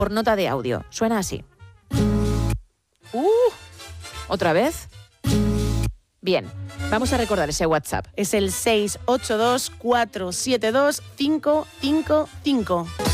por nota de audio. Suena así. ¿Otra vez? Bien, vamos a recordar ese WhatsApp. Es el 682 472 555.